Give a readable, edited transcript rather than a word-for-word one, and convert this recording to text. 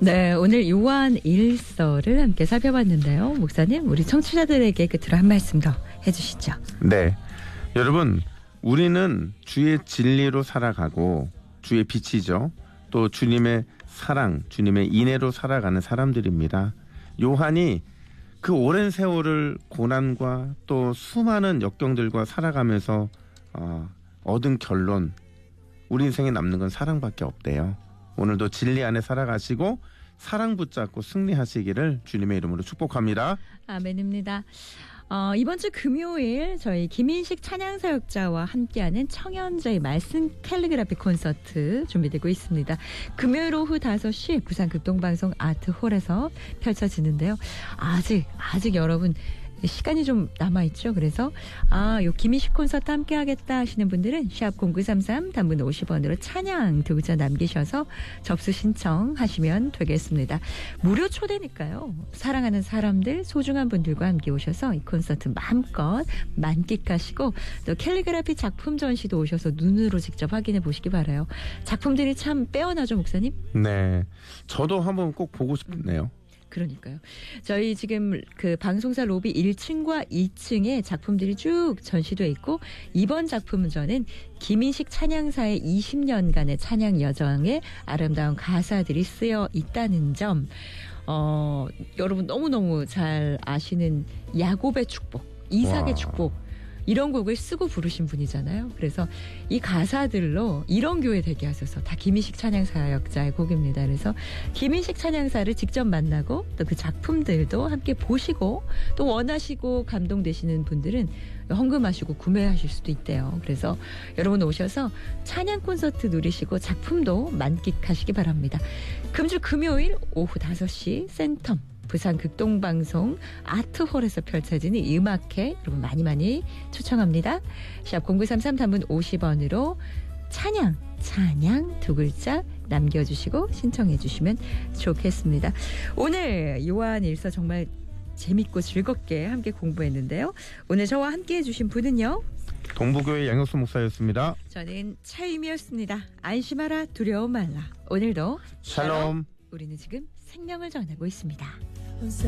네, 오늘 요한 1서를 함께 살펴봤는데요. 목사님, 우리 청취자들에게 끝으로 한 말씀 더 해주시죠. 네, 여러분, 우리는 주의 진리로 살아가고 주의 빛이죠. 또 주님의 사랑, 주님의 인애로 살아가는 사람들입니다. 요한이 그 오랜 세월을 고난과 또 수많은 역경들과 살아가면서 얻은 결론, 우리 인생에 남는 건 사랑밖에 없대요. 오늘도 진리 안에 살아가시고 사랑 붙잡고 승리하시기를 주님의 이름으로 축복합니다. 아멘입니다. 이번 주 금요일 저희 김인식 찬양사역자와 함께하는 청년저의 말씀 캘리그라피 콘서트 준비되고 있습니다. 금요일 오후 5시 부산 극동방송 아트홀에서 펼쳐지는데요. 아직 여러분 시간이 좀 남아있죠. 그래서 요 김인식 콘서트 함께 하겠다 하시는 분들은 샵 0933 단문 50원으로 찬양 두 글자 남기셔서 접수 신청하시면 되겠습니다. 무료 초대니까요. 사랑하는 사람들, 소중한 분들과 함께 오셔서 이 콘서트 마음껏 만끽하시고 또 캘리그라피 작품 전시도 오셔서 눈으로 직접 확인해 보시기 바라요. 작품들이 참 빼어나죠, 목사님? 네, 저도 한번 꼭 보고 싶네요. 그러니까요. 저희 지금 그 방송사 로비 1층과 2층에 작품들이 쭉 전시되어 있고 이번 작품전은 김인식 찬양사의 20년간의 찬양 여정에 아름다운 가사들이 쓰여 있다는 점 여러분 너무너무 잘 아시는 야곱의 축복, 이삭의 축복 이런 곡을 쓰고 부르신 분이잖아요. 그래서 이 가사들로 이런 교회 되게 하셔서 다 김인식 찬양사역자의 곡입니다. 그래서 김인식 찬양사를 직접 만나고 또 그 작품들도 함께 보시고 또 원하시고 감동되시는 분들은 헌금하시고 구매하실 수도 있대요. 그래서 여러분 오셔서 찬양 콘서트 누리시고 작품도 만끽하시기 바랍니다. 금주 금요일 오후 5시 센텀 부산 극동방송 아트홀에서 펼쳐지는 이 음악회 여러분 많이 초청합니다. 샵 0933 단문 50원으로 찬양 두 글자 남겨주시고 신청해 주시면 좋겠습니다. 오늘 요한 1서 정말 재밌고 즐겁게 함께 공부했는데요. 오늘 저와 함께 해주신 분은요. 동부교회 양혁수 목사였습니다. 저는 차임이었습니다. 안심하라 두려움 말라. 오늘도 샬롬. 우리는 지금 생명을 전하고 있습니다.